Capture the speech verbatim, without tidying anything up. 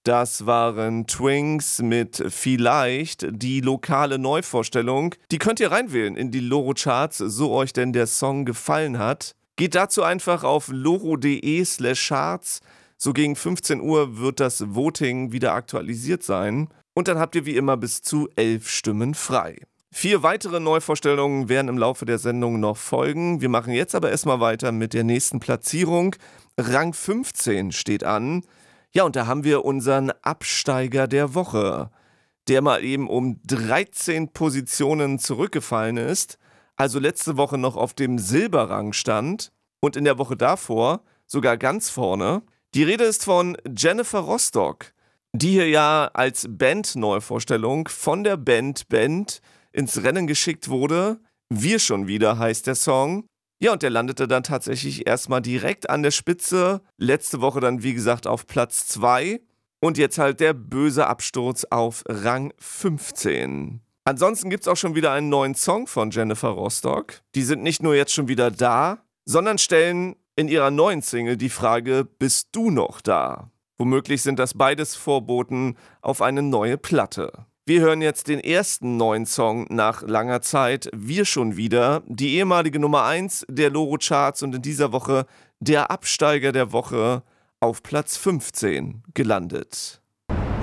Das waren Twinks mit Vielleicht, die lokale Neuvorstellung. Die könnt ihr reinwählen in die Loro-Charts, so euch denn der Song gefallen hat. Geht dazu einfach auf loro.de slash charts. So gegen fünfzehn Uhr wird das Voting wieder aktualisiert sein. Und dann habt ihr wie immer bis zu elf Stimmen frei. Vier weitere Neuvorstellungen werden im Laufe der Sendung noch folgen. Wir machen jetzt aber erstmal weiter mit der nächsten Platzierung. Rang fünfzehn steht an. Ja, und da haben wir unseren Absteiger der Woche, der mal eben um dreizehn Positionen zurückgefallen ist, also letzte Woche noch auf dem Silberrang stand und in der Woche davor sogar ganz vorne. Die Rede ist von Jennifer Rostock, die hier ja als Band-Neuvorstellung von der Band Band ins Rennen geschickt wurde. Wir schon wieder heißt der Song. Ja, und der landete dann tatsächlich erstmal direkt an der Spitze. Letzte Woche dann, wie gesagt, auf Platz zwei. Und jetzt halt der böse Absturz auf Rang fünfzehn. Ansonsten gibt's auch schon wieder einen neuen Song von Jennifer Rostock. Die sind nicht nur jetzt schon wieder da, sondern stellen in ihrer neuen Single die Frage, bist du noch da? Womöglich sind das beides Vorboten auf eine neue Platte. Wir hören jetzt den ersten neuen Song nach langer Zeit, Wir schon wieder, die ehemalige Nummer eins der Loro-Charts und in dieser Woche der Absteiger der Woche auf Platz fünfzehn gelandet.